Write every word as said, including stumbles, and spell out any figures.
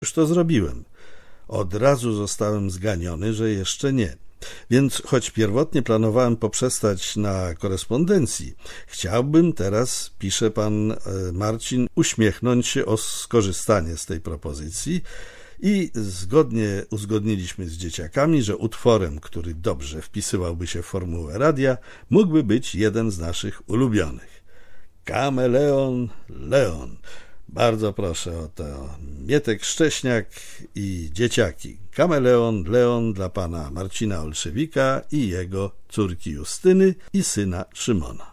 Już to zrobiłem. Od razu zostałem zganiony, że jeszcze nie. Więc choć pierwotnie planowałem poprzestać na korespondencji, chciałbym teraz, pisze pan Marcin, uśmiechnąć się o skorzystanie z tej propozycji i zgodnie uzgodniliśmy z dzieciakami, że utworem, który dobrze wpisywałby się w formułę radia, mógłby być jeden z naszych ulubionych. Kameleon Leon. Bardzo proszę o to. Mietek Szcześniak i dzieciaki. Kameleon Leon dla pana Marcina Olszewika i jego córki Justyny i syna Szymona.